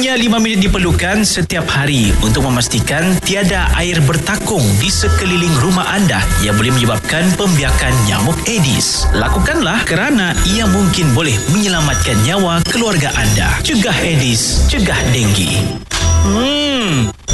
Hanya 5 minit diperlukan setiap hari untuk memastikan tiada air bertakung di sekeliling rumah anda yang boleh menyebabkan pembiakan nyamuk Aedes. Lakukanlah kerana ia mungkin boleh menyelamatkan nyawa keluarga anda. Cegah Aedes, cegah denggi.